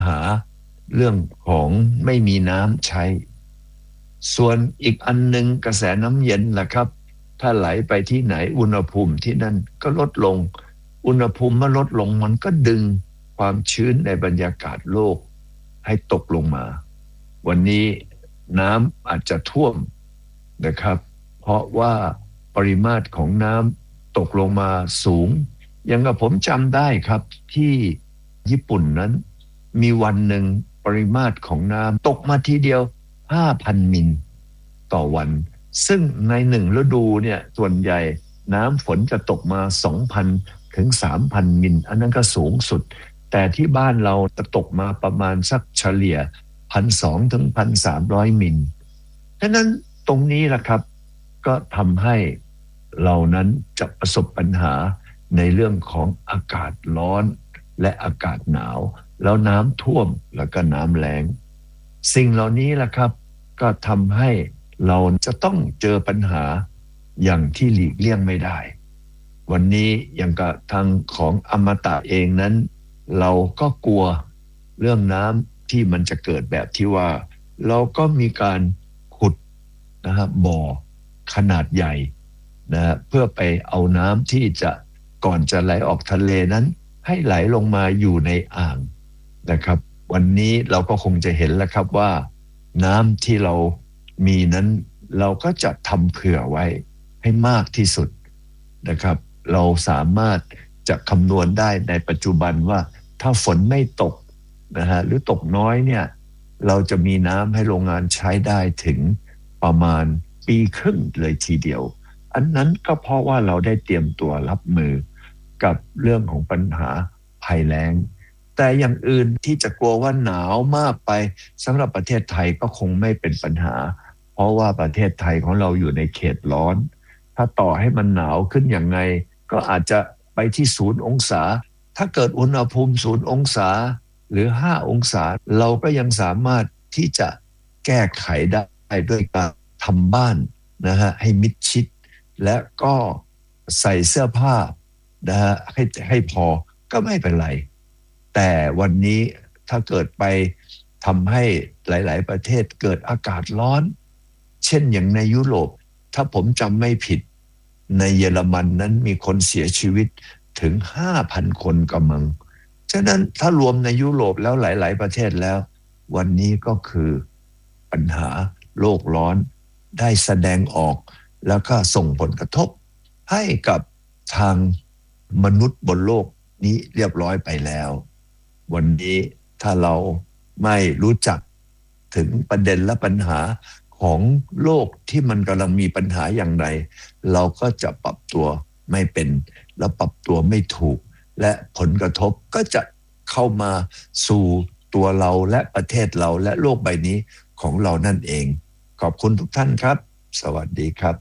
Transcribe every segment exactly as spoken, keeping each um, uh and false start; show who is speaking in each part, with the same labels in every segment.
Speaker 1: หาเรื่องของไม่มีน้ำใช้ส่วนอีกอันหนึ่งกระแสน้ำเย็นล่ะครับถ้าไหลไปที่ไหนอุณหภูมิที่นั่นก็ลดลงอุณหภูมิเมื่อลดลงมันก็ดึงความชื้นในบรรยากาศโลกให้ตกลงมาวันนี้น้ำอาจจะท่วมนะครับเพราะว่าปริมาตรของน้ำตกลงมาสูงอย่างกับผมจำได้ครับที่ญี่ปุ่นนั้นมีวันหนึ่งปริมาตรของน้ำตกมาทีเดียว ห้าพัน มิลต่อวันซึ่งในหนึ่งฤดูเนี่ยส่วนใหญ่น้ำฝนจะตกมา สองพัน ถึง สามพัน มิลอันนั้นก็สูงสุดแต่ที่บ้านเราจะตกมาประมาณสักเฉลี่ย หนึ่งพันสองร้อย ถึง หนึ่งพันสามร้อย มิลฉะนั้นตรงนี้ล่ะครับก็ทำให้เรานั้นจะประสบปัญหาในเรื่องของอากาศร้อนและอากาศหนาวแล้วน้ำท่วมแล้วก็น้ำแล้งสิ่งเหล่านี้ล่ะครับก็ทำให้เราจะต้องเจอปัญหาอย่างที่หลีกเลี่ยงไม่ได้วันนี้อย่างกับทางของอมตะเองนั้นเราก็กลัวเรื่องน้ำที่มันจะเกิดแบบที่ว่าเราก็มีการขุดนะครับบ่อขนาดใหญ่นะเพื่อไปเอาน้ำที่จะก่อนจะไหลออกทะเลนั้นให้ไหลลงมาอยู่ในอ่างนะครับวันนี้เราก็คงจะเห็นแล้วครับว่าน้ำที่เรามีนั้นเราก็จะทำเผื่อไว้ให้มากที่สุดนะครับเราสามารถจะคำนวณได้ในปัจจุบันว่าถ้าฝนไม่ตกนะฮะหรือตกน้อยเนี่ยเราจะมีน้ำให้โรงงานใช้ได้ถึงประมาณปีครึ่งเลยทีเดียวอันนั้นก็เพราะว่าเราได้เตรียมตัวรับมือกับเรื่องของปัญหาภัยแล้งแต่อย่างอื่นที่จะกลัวว่าหนาวมากไปสำหรับประเทศไทยก็คงไม่เป็นปัญหาเพราะว่าประเทศไทยของเราอยู่ในเขตร้อนถ้าต่อให้มันหนาวขึ้นอย่างไงก็อาจจะไปที่ศูนย์องศาถ้าเกิดอุณหภูมิศูนย์องศาหรือห้าองศาเราก็ยังสามารถที่จะแก้ไขได้ด้วยการทำบ้านนะฮะให้มิดชิดและก็ใส่เสื้อผ้านะฮะให้ให้พอก็ไม่เป็นไรแต่วันนี้ถ้าเกิดไปทำให้หลายๆประเทศเกิดอากาศร้อนเช่นอย่างในยุโรปถ้าผมจำไม่ผิดในเยอรมันนั้นมีคนเสียชีวิตถึง ห้าพัน คนกำลังฉะนั้นถ้ารวมในยุโรปแล้วหลายๆประเทศแล้ววันนี้ก็คือปัญหาโลกร้อนได้แสดงออกแล้วก็ส่งผลกระทบให้กับทางมนุษย์บนโลกนี้เรียบร้อยไปแล้ววันนี้ถ้าเราไม่รู้จักถึงประเด็นและปัญหาของโลกที่มันกำลังมีปัญหาอย่างไรเราก็จะปรับตัวไม่เป็นและปรับตัวไม่ถูกและผลกระทบก็จะเข้ามาสู่ตัวเราและประเทศเราและโลกใบนี้ของเรานั่นเองขอบคุณทุกท่านครับสวัสดีครับ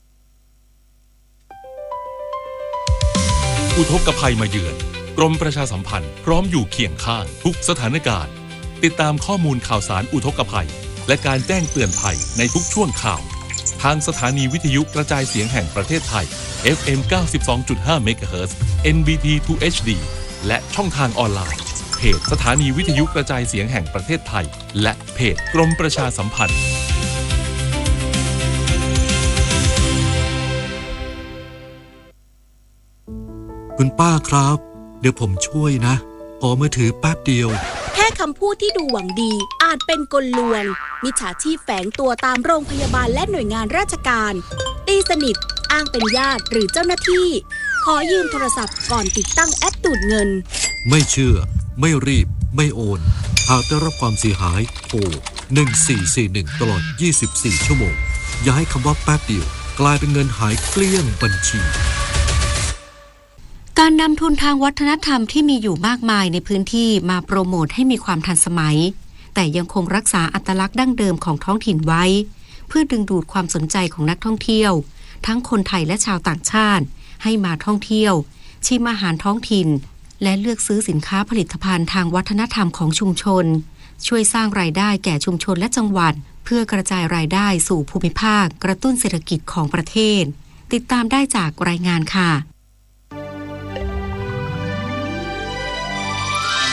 Speaker 2: อุทกภัยมาเยือนกรมประชาสัมพันธ์พร้อมอยู่เคียงข้างทุกสถานการณ์ติดตามข้อมูลข่าวสารอุทกภัยและการแจ้งเตือนภัยในทุกช่วงข่าวทางสถานีวิทยุกระจายเสียงแห่งประเทศไทย เอฟ เอ็ม เก้าสิบสองจุดห้า เมกะเฮิรตซ์ เอ็น บี ที ทู เอช ดี และช่องทางออนไลน์เพจสถานีวิทยุกระจายเสียงแห่งประเทศไทยและเพจกรมประชาสัมพันธ์
Speaker 3: คุณป้าครับเดี๋ยวผมช่วยนะขอมือถือแป๊บเดียว
Speaker 4: แค่คำพูดที่ดูหวังดีอาจเป็นกลลวงมิจฉาชีพแฝงตัวตามโรงพยาบาลและหน่วยงานราชการตีสนิทอ้างเป็นญาติหรือเจ้าหน้าที่ขอยืมโทรศัพท์ก่อนติดตั้งแอปดูดเงิน
Speaker 3: ไม่เชื่อไม่รีบไม่โอนหากได้รับความเสียหายโทรหนึ่งสี่สี่หนึ่งตลอดยี่สิบสี่ชั่วโมงอย่าให้คำว่าแป๊บเดียวกลายเป็นเงินหายเกลี้ยงบัญชี
Speaker 5: การนำทุนทางวัฒนธรรมที่มีอยู่มากมายในพื้นที่มาโปรโมทให้มีความทันสมัยแต่ยังคงรักษาอัตลักษณ์ดั้งเดิมของท้องถิ่นไว้เพื่อดึงดูดความสนใจของนักท่องเที่ยวทั้งคนไทยและชาวต่างชาติให้มาท่องเที่ยวชิมอาหารท้องถิ่นและเลือกซื้อสินค้าผลิตภัณฑ์ทางวัฒนธรรมของชุมชนช่วยสร้างรายได้แก่ชุมชนและจังหวัดเพื่อกระจายรายได้สู่ภูมิภาคกระตุ้นเศรษฐกิจของประเทศติดตามได้จากรายงานค่ะ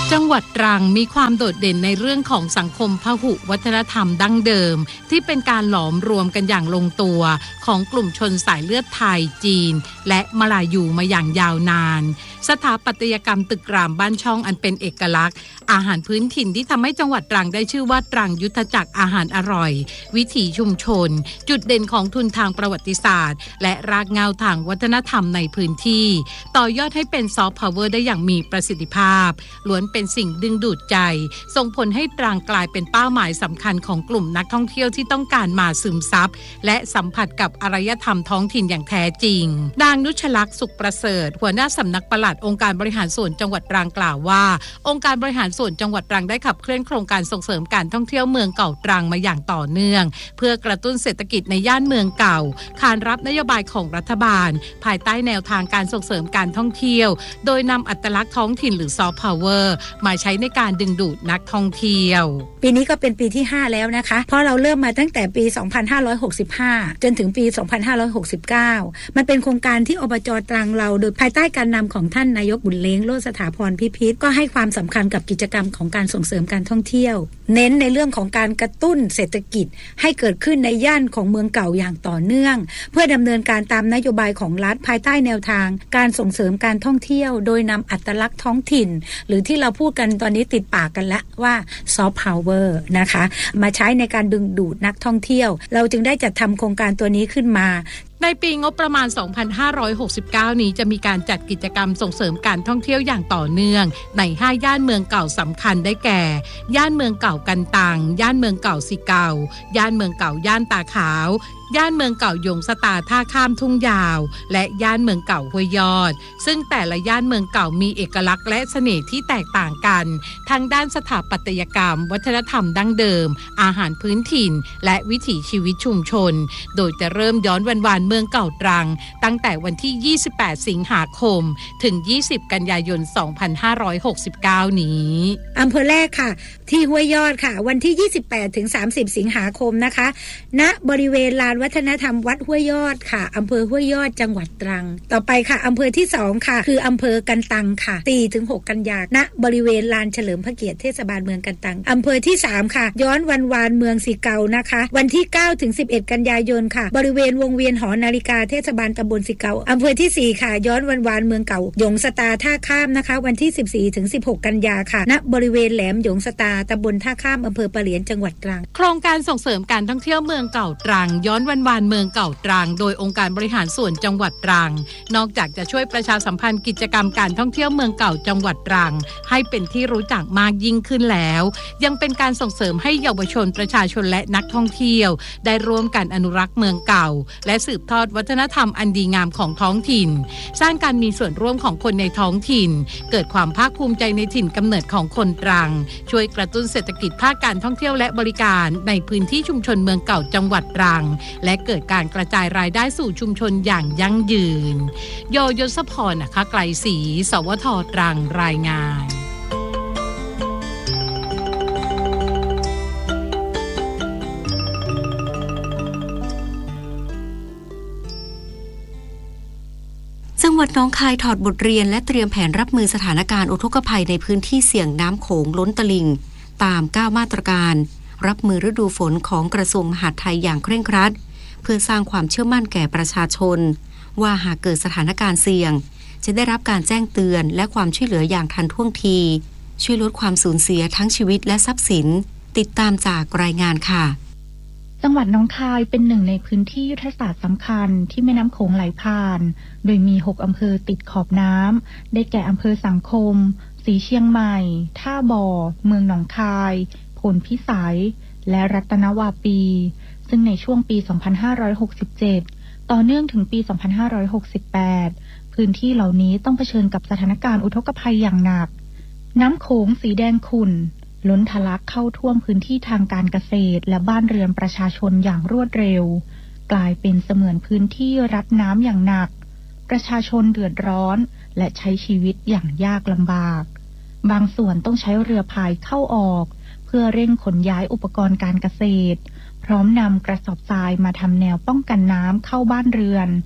Speaker 6: จังหวัดตรังมีความโดดเด่นในเรื่องของสังคมพหุวัฒนธรรมดั้งเดิมที่เป็นการหลอมรวมกันอย่างลงตัวของกลุ่มชนสายเลือดไทยจีนและมลายูมาอย่างยาวนานสถาปัตยกรรมตึกรามบ้านช่องอันเป็นเอกลักษณ์อาหารพื้นถิ่นที่ทำให้จังหวัดตรังได้ชื่อว่าตรังยุทธจักรอาหารอร่อยวิถีชุมชนจุดเด่นของทุนทางประวัติศาสตร์และรากเหง้าทางวัฒนธรรมในพื้นที่ต่อยอดให้เป็นซอฟต์พาวเวอร์ได้อย่างมีประสิทธิภาพล้วนเป็นสิ่งดึงดูดใจส่งผลให้ตรังกลายเป็นเป้าหมายสำคัญของกลุ่มนักท่องเที่ยวที่ต้องการมาซึมซับและสัมผัสกับอารยธรรมท้องถิ่นอย่างแท้จริงนางนุชลักษณ์สุขประเสริฐหัวหน้าสำนักปลัดองค์การบริหารส่วนจังหวัดตรังกล่าวว่าองค์การบริหารส่วนจังหวัดตรังได้ขับเคลื่อนโครงการส่งเสริมการท่องเที่ยวเมืองเก่าตรังมาอย่างต่อเนื่องเพื่อกระตุ้นเศรษฐกิจในย่านเมืองเก่าขานรับนโยบายของรัฐบาลภายใต้แนวทางการส่งเสริมการท่องเที่ยวโดยนำอัตลักษณ์ท้องถิ่นหรือซอฟต์พาวเวอร์มาใช้ในการดึงดูดนักท่องเที่ยว
Speaker 7: ปีนี้ก็เป็นปีที่ห้าแล้วนะคะเพราะเราเริ่มมาตั้งแต่ปีสองพันห้าร้อยหกสิบห้าจนถึงปีสองพันห้าร้อยหกสิบเก้ามันเป็นโครงการที่อบจ.ตรังเราโดยภายใต้การนำของท่านนายกบุญเล้งโลสถาพรพิพิธก็ให้ความสำคัญกับกิจกรรมของการส่งเสริมการท่องเที่ยวเน้นในเรื่องของการกระตุ้นเศรษฐกิจให้เกิดขึ้นในย่านของเมืองเก่าอย่างต่อเนื่องเพื่อดำเนินการตามนโยบายของรัฐภายใต้แนวทางการส่งเสริมการท่องเที่ยวโดยนำอัตลักษณ์ท้องถิ่นหรือที่เราพูดกันตอนนี้ติดปากกันละว่าซอฟต์พาวเวอร์นะคะมาใช้ในการดึงดูดนักท่องเที่ยวเราจึงได้จัดทำโครงการตัวนี้ขึ้นมา
Speaker 6: ในปีงบประมาณสองพันห้าร้อยหกสิบเก้านี้จะมีการจัดกิจกรรมส่งเสริมการท่องเที่ยวอย่างต่อเนื่องในห้าย่านเมืองเก่าสำคัญได้แก่ย่านเมืองเก่ากันตังย่านเมืองเก่าสิเก่าย่านเมืองเก่าย่านตาขาวย่านเมืองเก่าหยงสตาท่าข้ามทุ่งยาวและย่านเมืองเก่าห้วยยอดซึ่งแต่ละย่านเมืองเก่ามีเอกลักษณ์และเสน่ห์ที่แตกต่างกันทั้งด้านสถาปัตยกรรมวัฒนธรรมดั้งเดิมอาหารพื้นถิ่นและวิถีชีวิตชุมชนโดยจะเริ่มย้อนวันวานเมืองเก่าตรังตั้งแต่วันที่ยี่สิบแปดสิงหาคมถึงยี่สิบกันยายนสองพันห้าร้อยหกสิบเก้านี้
Speaker 7: อำเภอแรกค่ะที่ห้วยยอดค่ะวันที่ยี่สิบแปดถึงสามสิบสิงหาคมนะคะณบริเวณลานวัฒนธรรมวัดห้วยยอดค่ะอำเภอห้วยยอดจังหวัดตรังต่อไปค่ะอำเภอที่สองค่ะคืออำเภอกันตังค่ะสี่ถึงหกกันยายนณบริเวณลานเฉลิมพระเกียรติเทศบาลเมืองกันตังอำเภอที่สามค่ะย้อนวันวานเมืองสิเก่านะคะวันที่เก้าถึงสิบเอ็ดกันยายนค่ะบริเวณวงเวียนหอนาฬิกาเทศบาลตำบลสิเก่าอำเภอที่สี่ค่ะย้อนวันวานเมืองเก่าหยงสตาท่าข้ามนะคะวันที่สิบสี่ถึงสิบหกกันยาค่ะณบริเวณแหลมหยงสตาตำบลท่าข้ามอำเภอปะเหลียนจังหวัดตรัง
Speaker 6: โครงการส่งเสริมการท่องเที่ยวเมืองเก่าตรังย้อนวันวานเมืองเก่าตรังโดยองค์การบริหารส่วนจังหวัดตรังนอกจากจะช่วยประชาสัมพันธ์กิจกรรมการท่องเที่ยวเมืองเก่าจังหวัดตรังให้เป็นที่รู้จักมากยิ่งขึ้นแล้วยังเป็นการส่งเสริมให้เยาวชนประชาชนและนักท่องเที่ยวได้ร่วมกันอนุรักษ์เมืองเก่าและสืบทอดวัฒนธรรมอันดีงามของท้องถิ่นสร้างการมีส่วนร่วมของคนในท้องถิ่นเกิดความภาคภูมิใจในถิ่นกำเนิดของคนตรังช่วยกระตุ้นเศรษฐกิจภาคการท่องเที่ยวและบริการในพื้นที่ชุมชนเมืองเก่าจังหวัดตรังและเกิดการกระจายรายได้สู่ชุมชนอย่างยั่งยืนโยยศพรนะคะไกลศรีสวท.ตรังรายงาน
Speaker 5: จังหวัดหนองคายถอดบทเรียนและเตรียมแผนรับมือสถานการณ์อุทกภัยในพื้นที่เสี่ยงน้ำโขงล้นตลิ่งตามเก้ามาตรการรับมือฤดูฝนของกระทรวงมหาดไทยอย่างเคร่งครัดเพื่อสร้างความเชื่อมั่นแก่ประชาชนว่าหากเกิดสถานการณ์เสี่ยงจะได้รับการแจ้งเตือนและความช่วยเหลืออย่างทันท่วงทีช่วยลดความสูญเสียทั้งชีวิตและทรัพย์สินติดตามจากรายงานค่ะ
Speaker 8: จังหวัดหนองคายเป็นหนึ่งในพื้นที่ยุทธศาสตร์สำคัญที่แม่น้ำโขงไหลผ่านโดยมีหกอำเภอติดขอบน้ำได้แก่อำเภอสังคมศรีเชียงใหม่ท่าบ่อเมืองหนองคายพลพิสัยและรัตนวาปีซึ่งในช่วงปีสองพันห้าร้อยหกสิบเจ็ดต่อเนื่องถึงปีสองพันห้าร้อยหกสิบแปดพื้นที่เหล่านี้ต้องเผชิญกับสถานการณ์อุทกภัยอย่างหนักน้ำโขงสีแดงขุ่นล้นทะลักเข้าท่วมพื้นที่ทางการเกษตรและบ้านเรือนประชาชนอย่างรวดเร็วกลายเป็นเสมือนพื้นที่รับน้ำอย่างหนักประชาชนเดือดร้อนและใช้ชีวิตอย่างยากลำบากบางส่วนต้องใช้เรือพายเข้าออกเพื่อเร่งขนย้ายอุปกรณ์การเกษตรพร้อมนำกระสอบทรายมาทำแนวป้องกันน้ำเข้าบ้านเรือน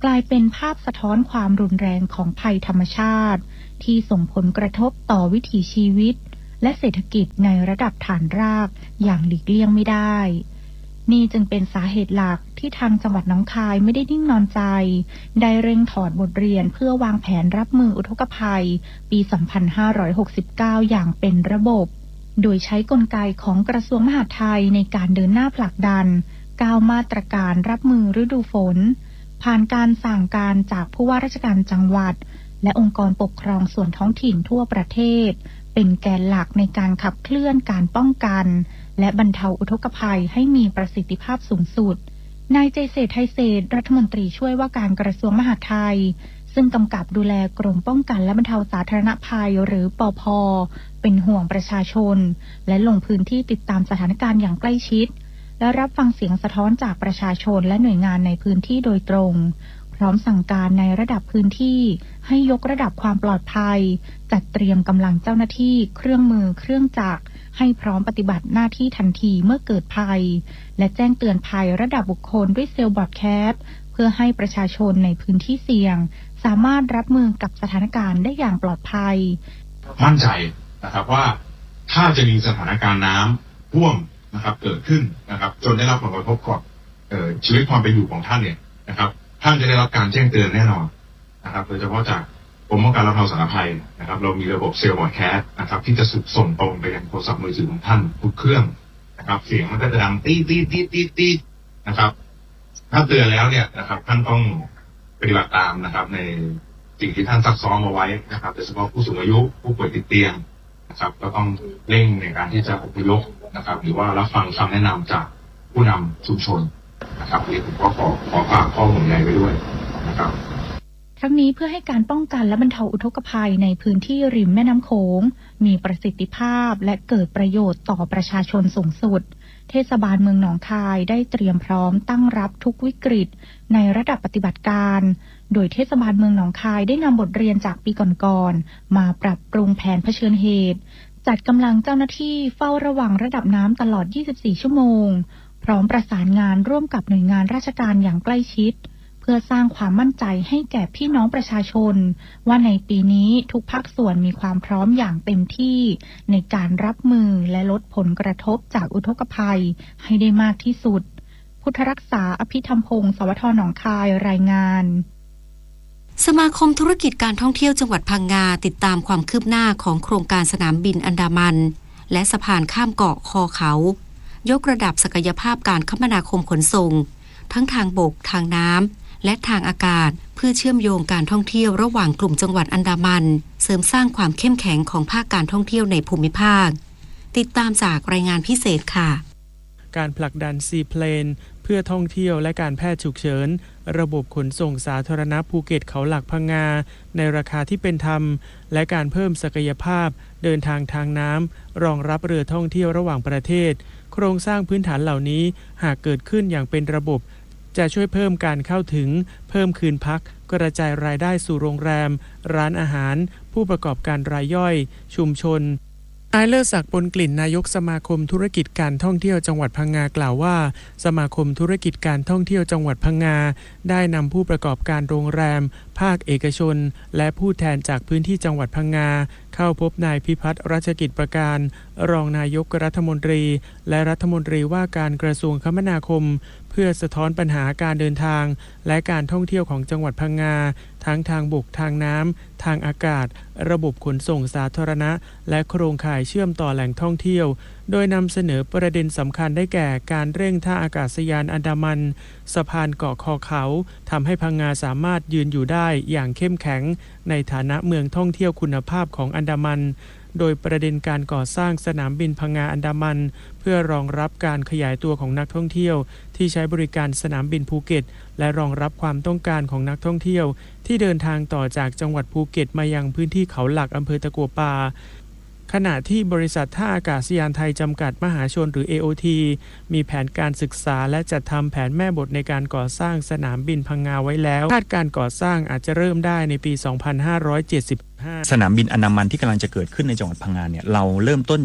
Speaker 8: กลายเป็นภาพสะท้อนความรุนแรงของภัยธรรมชาติที่ส่งผลกระทบต่อวิถีชีวิตและเศรษฐกิจในระดับฐานรากอย่างหลีกเลี่ยงไม่ได้นี่จึงเป็นสาเหตุหลักที่ทางจังหวัดหนองคายไม่ได้นิ่งนอนใจได้เร่งถอดบทเรียนเพื่อวางแผนรับมืออุทกภัยปี สองพันห้าร้อยหกสิบเก้า อย่างเป็นระบบโดยใช้กลไกของกระทรวงมหาดไทยในการเดินหน้าผลักดันเก้ามาตรการรับมือฤดูฝนผ่านการสั่งการจากผู้ว่าราชการจังหวัดและองค์กรปกครองส่วนท้องถิ่นทั่วประเทศเป็นแกนหลักในการขับเคลื่อนการป้องกันและบรรเทาอุทกภัยให้มีประสิทธิภาพสูงสุดนายเจเศรษฐ์ไทยเศรษฐ์รัฐมนตรีช่วยว่าการกระทรวงมหาดไทยซึ่งกำกับดูแลกรมป้องกันและบรรเทาสาธารณภัยหรือปภ.เป็นห่วงประชาชนและลงพื้นที่ติดตามสถานการณ์อย่างใกล้ชิดและรับฟังเสียงสะท้อนจากประชาชนและหน่วยงานในพื้นที่โดยตรงพร้อมสั่งการในระดับพื้นที่ให้ยกระดับความปลอดภัยจัดเตรียมกำลังเจ้าหน้าที่เครื่องมือเครื่องจักรให้พร้อมปฏิบัติหน้าที่ทันทีเมื่อเกิดภัยและแจ้งเตือนภัยระดับบุคคลด้วยเซลล์บอร์ดแคสต์เพื่อให้ประชาชนในพื้นที่เสี่ยงสามารถรับมือกับสถานการณ์ได้อย่างปลอดภัย
Speaker 9: มั่นใจนะครับว่าถ้าจะมีสถานการณ์น้ำท่วมนะครับเกิดขึ้นนะครับจนได้รับผลกระทบกับชีวิตความเป็นอยู่ของท่านเนี่ยนะครับท่านจะได้รับการแจ้งเตือนแน่นอนนะครับโดยเฉพาะจากกรมป้องกันและบรรเทาสาธารณภัยนะครับเรามีระบบเซลล์บอร์ดแคสต์นะครับที่จะส่งตรงไปยังโทรศัพท์มือถือของท่านทุกเครื่องนะครับเสียงมันก็จะดังตีตีตีตีตีนะครับถ้าเตือนแล้วเนี่ยนะครับท่านต้องปฏิบัติตามนะครับในสิ่งที่ท่านซักซ้อมเอาไว้นะครับโดยเฉพาะผู้สูงอายุผู้ป่วยติดเตียงนะครับก็ต้องเร่งในการที่จะอพยพนะครับหรือว่ารับฟังคำแนะนำจากผู้นำชุมชนนะครับนี่ผมก็ขอขอฝากข้อมูลใหญ่ไปด้วยนะครับ
Speaker 8: ทั้งนี้เพื่อให้การป้องกันและบรรเทาอุทกภัยในพื้นที่ริมแม่น้ำโขงมีประสิทธิภาพและเกิดประโยชน์ต่อประชาชนสูงสุดเทศบาลเมืองหนองคายได้เตรียมพร้อมตั้งรับทุกวิกฤตในระดับปฏิบัติการโดยเทศบาลเมืองหนองคายได้นำบทเรียนจากปีก่อนๆมาปรับปรุงแผนเผชิญเหตุจัดกำลังเจ้าหน้าที่เฝ้าระวังระดับน้ำตลอดยี่สิบสี่ชั่วโมงพร้อมประสานงานร่วมกับหน่วยงานราชการอย่างใกล้ชิดเพื่อสร้างความมั่นใจให้แก่พี่น้องประชาชนว่าในปีนี้ทุกภาคส่วนมีความพร้อมอย่างเต็มที่ในการรับมือและลดผลกระทบจากอุทกภัยให้ได้มากที่สุดพุทธรักษาอภิธรรมพงศ์สวทหนองคายรายงาน
Speaker 5: สมาคมธุรกิจการท่องเที่ยวจังหวัดพังงาติดตามความคืบหน้าของโครงการสนามบินอันดามันและสะพานข้ามเกาะคอเขายกระดับศักยภาพการคมนาคมขนส่งทั้งทางบกทางน้ำและทางอากาศเพื่อเชื่อมโยงการท่องเที่ยวระหว่างกลุ่มจังหวัดอันดามันเสริมสร้างความเข้มแข็งของภาคการท่องเที่ยวในภูมิภาคติดตามจากรายงานพิเศษค่ะ
Speaker 10: การผลักดันซีเพลนเพื่อท่องเที่ยวและการแพทย์ฉุกเฉินระบบขนส่งสาธารณะภูเก็ตเขาหลักพังงาในราคาที่เป็นธรรมและการเพิ่มศักยภาพเดินทางทางน้ำรองรับเรือท่องเที่ยวระหว่างประเทศโครงสร้างพื้นฐานเหล่านี้หากเกิดขึ้นอย่างเป็นระบบจะช่วยเพิ่มการเข้าถึงเพิ่มคืนพักกระจายรายได้สู่โรงแรมร้านอาหารผู้ประกอบการรายย่อยชุมชนนายเลิศศักดิ์ปนกลิ่นนายกสมาคมธุรกิจการท่องเที่ยวจังหวัดพังงากล่าวว่าสมาคมธุรกิจการท่องเที่ยวจังหวัดพังงาได้นำผู้ประกอบการโรงแรมภาคเอกชนและผู้แทนจากพื้นที่จังหวัดพังงาเข้าพบนายพิพัฒน์รัชกิจประการรองนายกรัฐมนตรีและรัฐมนตรีว่าการกระทรวงคมนาคมเพื่อสะท้อนปัญหาการเดินทางและการท่องเที่ยวของจังหวัดพังงาทั้งทางบกทางน้ำทางอากาศระบบขนส่งสาธารณะและโครงข่ายเชื่อมต่อแหล่งท่องเที่ยวโดยนำเสนอประเด็นสำคัญได้แก่การเร่งท่าอากาศยานอันดามันสะพานเกาะคอเขาทำให้พังงาสามารถยืนอยู่ได้อย่างเข้มแข็งในฐานะเมืองท่องเที่ยวคุณภาพของอันดามันโดยประเด็นการก่อสร้างสนามบินพังงาอันดามันเพื่อรองรับการขยายตัวของนักท่องเที่ยวที่ใช้บริการสนามบินภูเก็ตและรองรับความต้องการของนักท่องเที่ยวที่เดินทางต่อจากจังหวัดภูเก็ตมายังพื้นที่เขาหลักอำเภอตะกัวป่าขณะที่บริษัทท่าอากาศยานไทยจำกัดมหาชนหรือ เอ โอ ที มีแผนการศึกษาและจัดทำแผนแม่บทในการก่อสร้างสนามบินพังงาไว้แล้วคาดการก่อสร้างอาจจะเริ่มได้ในปี สองพันห้าร้อยเจ็ดสิบห้า
Speaker 11: สนามบินอันดามันที่กำลังจะเกิดขึ้นในจังหวัดพังงาเนี่ยเราเริ่มต้นจาก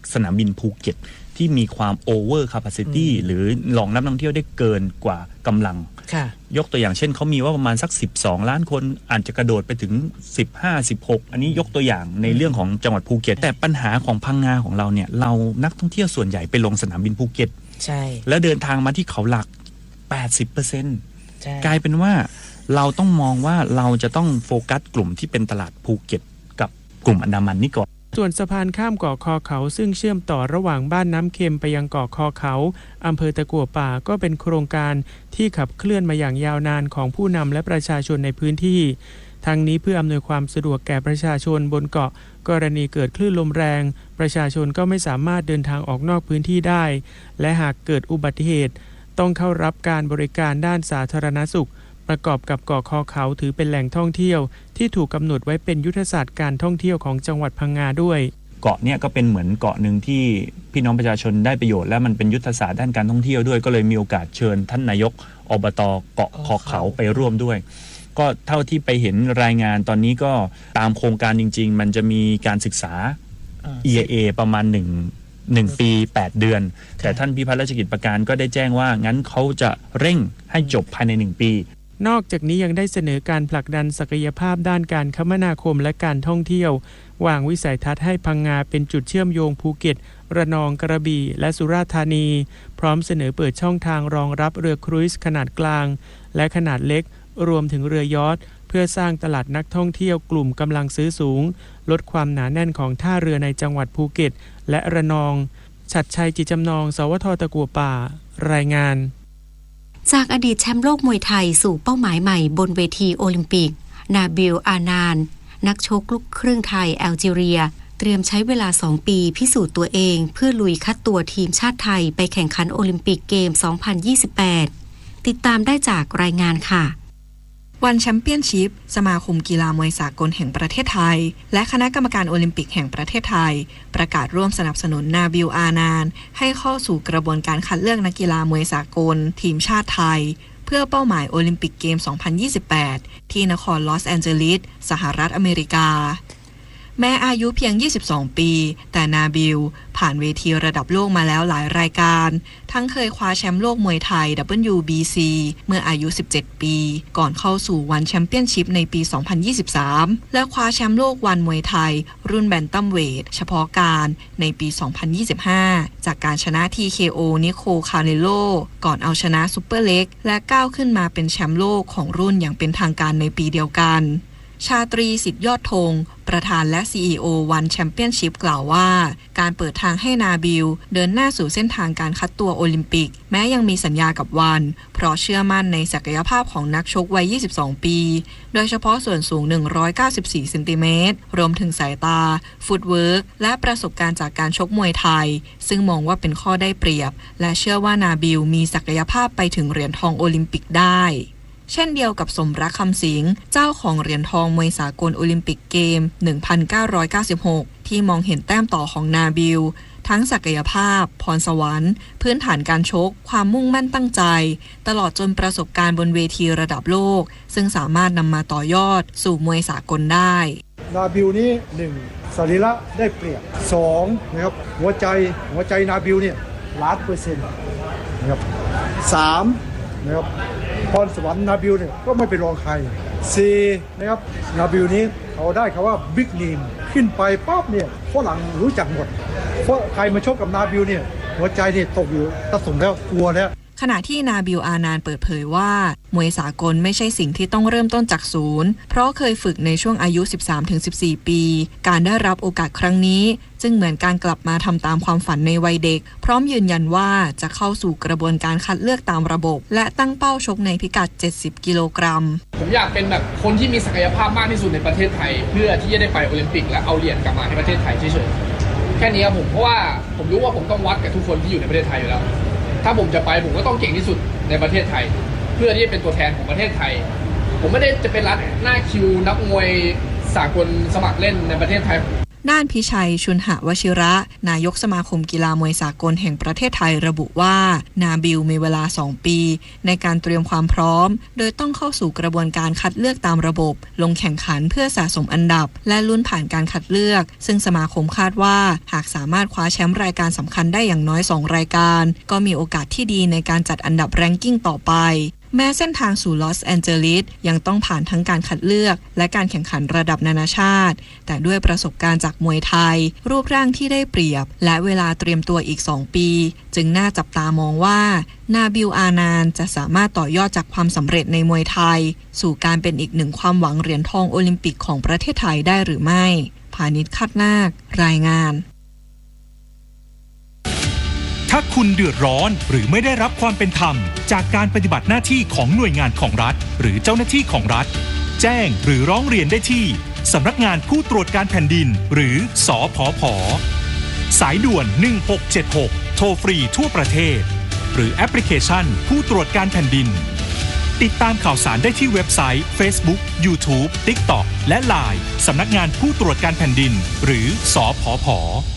Speaker 11: สนามบินภูเก็ตที่มีความโอเวอร์แคปซิตี้หรือรองรับนักท่องเที่ยวได้เกินกว่ากำลังยกตัวอย่างเช่นเขามีว่าประมาณสักสิบสองล้านคนอาจจะกระโดดไปถึงสิบห้า สิบหกอันนี้ยกตัวอย่างในเรื่องของจังหวัดภูเก็ตแต่ปัญหาของพังงาของเราเนี่ยเรานักท่องเที่ยวส่วนใหญ่ไปลงสนามบินภูเก็ตใช่แล้วเดินทางมาที่เขาหลัก แปดสิบเปอร์เซ็นต์ กลายเป็นว่าเราต้องมองว่าเราจะต้องโฟกัสกลุ่มที่เป็นตลาดภูเก็ตกับกลุ่มอันดามันนี่ก่อน
Speaker 10: ส่วนสะพานข้ามเกาะคอเขาซึ่งเชื่อมต่อระหว่างบ้านน้ำเค็มไปยังเกาะคอเขาอำเภอตะกั่วป่าก็เป็นโครงการที่ขับเคลื่อนมาอย่างยาวนานของผู้นำและประชาชนในพื้นที่ทั้งนี้เพื่ออำนวยความสะดวกแก่ประชาชนบนเกาะกรณีเกิดคลื่นลมแรงประชาชนก็ไม่สามารถเดินทางออกนอกพื้นที่ได้และหากเกิดอุบัติเหตุต้องเข้ารับการบริการด้านสาธารณสุขประกอบกับเกาะคอเขาถือเป็นแหล่งท่องเที่ยวที่ถูกกำหนดไว้เป็นยุทธศาสตร์การท่องเที่ยวของจังหวัดพังงาด้วย
Speaker 11: เกาะเนี่ยก็เป็นเหมือนเกาะหนึ่งที่พี่น้องประชาชนได้ประโยชน์และมันเป็นยุทธศาสตร์ด้านการท่องเที่ยวด้วยก็เลยมีโอกาสเชิญท่านนายกอบต.เกาะคอเขาไปร่วมด้วยก็เท่าที่ไปเห็นรายงานตอนนี้ก็ตามโครงการจริงๆมันจะมีการศึกษา อี ไอ เอ ประมาณหนึ่งหนึ่งปีแปดเดือนแต่ท่านพิพัฒน์ราชกิจประการก็ได้แจ้งว่างั้นเขาจะเร่งให้จบภายในหนึ่งปี
Speaker 10: นอกจากนี้ยังได้เสนอการผลักดันศักยภาพด้านการคมนาคมและการท่องเที่ยววางวิสัยทัศน์ให้พังงาเป็นจุดเชื่อมโยงภูเก็ตระนองกระบี่และสุราษฎร์ธานีพร้อมเสนอเปิดช่องทางรองรับเรือครูซขนาดกลางและขนาดเล็กรวมถึงเรือยอชท์เพื่อสร้างตลาดนักท่องเที่ยวกลุ่มกำลังซื้อสูงลดความหนาแน่นของท่าเรือในจังหวัดภูเก็ตและระนองฉัตรชัยจิตจำนองสวท.ตะกั่วป่ารายงาน
Speaker 5: จากอดีตแชมป์โลกมวยไทยสู่เป้าหมายใหม่บนเวทีโอลิมปิกนาบิล อานานนักชกลูกครึ่งไทยแอลจีเรียเตรียมใช้เวลาสองปีพิสูจน์ตัวเองเพื่อลุยคัดตัวทีมชาติไทยไปแข่งขันโอลิมปิกเกม สองพันยี่สิบแปด ติดตามได้จากรายงานค่ะ
Speaker 12: วันแชมเปี้ยนชิพสมาคมกีฬามวยสากลแห่งประเทศไทยและคณะกรรมการโอลิมปิกแห่งประเทศไทยประกาศร่วมสนับสนุนนาบิล อานานให้เข้าสู่กระบวนการคัดเลือกนักกีฬามวยสากลทีมชาติไทยเพื่อเป้าหมายโอลิมปิกเกม สองพันยี่สิบแปด ที่นครลอสแอนเจลิสสหรัฐอเมริกาแม้อายุเพียงยี่สิบสองปีแต่นาบิลผ่านเวทีระดับโลกมาแล้วหลายรายการทั้งเคยคว้าแชมป์โลกมวยไทย ดับเบิลยู บี ซี เมื่ออายุสิบเจ็ดปีก่อนเข้าสู่วันแชมเปี้ยนชิพในปี สองพันยี่สิบสาม และคว้าแชมป์โลกวันมวยไทยรุ่นแบนตัมเวทเฉพาะการในปี สองพันยี่สิบห้า จากการชนะ ที เค โอ นิโคล คาเนโลก่อนเอาชนะซุปเปอร์เล็กและก้าวขึ้นมาเป็นแชมป์โลกของรุ่นอย่างเป็นทางการในปีเดียวกันชาตรีสิทธิยอดธงประธานและ ซี อี โอ วันแชมเปี้ยนชิพกล่าวว่าการเปิดทางให้นาบิลเดินหน้าสู่เส้นทางการคัดตัวโอลิมปิกแม้ยังมีสัญญากับวันเพราะเชื่อมั่นในศักยภาพของนักชกวัยยี่สิบสองปีโดยเฉพาะส่วนสูงหนึ่งร้อยเก้าสิบสี่เซนติเมตรรวมถึงสายตาฟุตเวิร์กและประสบการณ์จากการชกมวยไทยซึ่งมองว่าเป็นข้อได้เปรียบและเชื่อว่านาบิลมีศักยภาพไปถึงเหรียญทองโอลิมปิกได้เช่นเดียวกับสมรักคำสิงเจ้าของเหรียญทองมวยสากลโอลิมปิกเกม หนึ่งพันเก้าร้อยเก้าสิบหก ที่มองเห็นแต้มต่อของนาบิลทั้งศักยภาพพรสวรรค์พื้นฐานการชกความมุ่งมั่นตั้งใจตลอดจนประสบการณ์บนเวทีระดับโลกซึ่งสามารถนำมาต่อยอดสู่มวยสากลได้
Speaker 13: นาบิลนี้หนึ่งสรีระได้เปรียบสองนะครับหัวใจหัวใจนาบิลเนี่ยล้านเปอร์เซ็นต์นะครับสามนะครับพรสวรรค์นาบิลเนี่ยก็ไม่เป็นรองใครสี่นะครับนาบิลนี้เขาได้คำว่าบิ๊กเนมขึ้นไปปั๊บเนี่ยฝรั่งรู้จักหมดเพราะใครมาชกกับนาบิลเนี่ยหัวใจเนี่ยตกอยู่ตะสมแล้วกลัวแล้ว
Speaker 12: ขณะที่นาบิล อานานเปิดเผยว่ามวยสากลไม่ใช่สิ่งที่ต้องเริ่มต้นจากศูนย์เพราะเคยฝึกในช่วงอายุ สิบสามถึงสิบสี่ ปีการได้รับโอกาสครั้งนี้จึงเหมือนการกลับมาทำตามความฝันในวัยเด็กพร้อมยืนยันว่าจะเข้าสู่กระบวนการคัดเลือกตามระบบและตั้งเป้าชกในพิกัดเจ็ดสิบกิโลกรัม
Speaker 14: ผมอยากเป็นแบบคนที่มีศักยภาพมากที่สุดในประเทศไทยเพื่อที่จะได้ไปโอลิมปิกและเอาเหรียญกลับมาให้ประเทศไทยเฉยๆแค่นี้ครับผมเพราะว่าผมรู้ว่าผมต้องวัดกับทุกคนที่อยู่ในประเทศไทยอยู่แล้วถ้าผมจะไปผมก็ต้องเก่งที่สุดในประเทศไทยเพื่อที่จะเป็นตัวแทนของประเทศไทยผมไม่ได้จะเป็นรัดหน้าคิวนักมวยสากลสมัครเล่นในประเทศไทย
Speaker 12: ด้านพิชัยชุนหวชิระ นายกสมาคมกีฬามวยสากลแห่งประเทศไทยระบุว่านาบิลมีเวลาสองปีในการเตรียมความพร้อมโดยต้องเข้าสู่กระบวนการคัดเลือกตามระบบลงแข่งขันเพื่อสะสมอันดับและลุ้นผ่านการคัดเลือกซึ่งสมาคมคาดว่าหากสามารถคว้าแชมป์รายการสำคัญได้อย่างน้อยสองรายการก็มีโอกาสที่ดีในการจัดอันดับแรงกิ้งต่อไปแม้เส้นทางสู่ลอสแอนเจลิสยังต้องผ่านทั้งการคัดเลือกและการแข่งขันระดับนานาชาติแต่ด้วยประสบการณ์จากมวยไทยรูปร่างที่ได้เปรียบและเวลาเตรียมตัวอีกสองปีจึงน่าจับตามองว่านาบิล อานานจะสามารถต่อยอดจากความสำเร็จในมวยไทยสู่การเป็นอีกหนึ่งความหวังเหรียญทองโอลิมปิกของประเทศไทยได้หรือไม่พานิช คาดนาครายงาน
Speaker 15: ถ้าคุณเดือดร้อนหรือไม่ได้รับความเป็นธรรมจากการปฏิบัติหน้าที่ของหน่วยงานของรัฐหรือเจ้าหน้าที่ของรัฐแจ้งหรือร้องเรียนได้ที่สำนักงานผู้ตรวจการแผ่นดินหรือสผผ.สายด่วนหนึ่งหกเจ็ดหกโทรฟรีทั่วประเทศหรือแอปพลิเคชันผู้ตรวจการแผ่นดินติดตามข่าวสารได้ที่เว็บไซต์ Facebook YouTube TikTok และ ไลน์ สำนักงานผู้ตรวจการแผ่นดินหรือสผผ.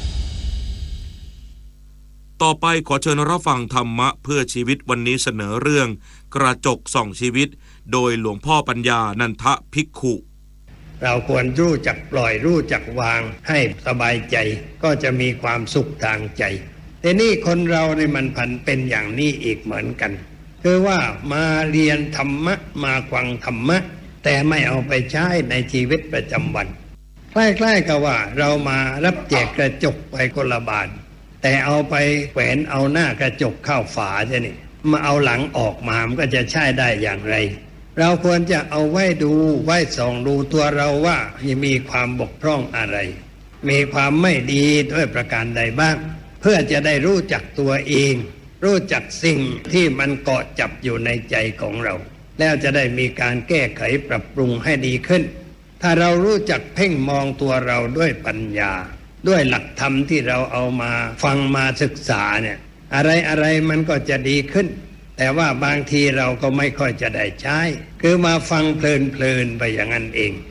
Speaker 16: ต่อไปขอเชิญรับฟังธรรมะเพื่อชีวิตวันนี้เสนอเรื่องกระจกส่องชีวิตโดยหลวงพ่อปัญญานันทภิกขุ
Speaker 17: เราควรรู้จักปล่อยรู้จักวางให้สบายใจก็จะมีความสุขทางใจแต่นี่คนเราในมันพันเป็นอย่างนี้อีกเหมือนกันคือว่ามาเรียนธรรมะมาฟังธรรมะแต่ไม่เอาไปใช้ในชีวิตประจำวันคล้ายๆกับว่าเรามารับแจกกระจกไปคนละบาทแต่เอาไปแขวนเอาหน้ากระจกเข้าฝาใช่นี่มาเอาหลังออกมามันก็จะใช้ได้อย่างไรเราควรจะเอาไว้ดูไว้ส่องดูตัวเราว่ามีความบกพร่องอะไรมีความไม่ดีด้วยประการใดบ้างเพื่อจะได้รู้จักตัวเองรู้จักสิ่งที่มันเกาะจับอยู่ในใจของเราแล้วจะได้มีการแก้ไขปรับปรุงให้ดีขึ้นถ้าเรารู้จักเพ่งมองตัวเราด้วยปัญญาด้วยหลักธรรมที่เราเอามาฟังมาศึกษาเนี่ยอะไรอะไรมันก็จะดีขึ้นแต่ว่าบางทีเราก็ไม่ค่อยจะได้ใช้คือมาฟังเพลินๆไปอย่างนั้นเอง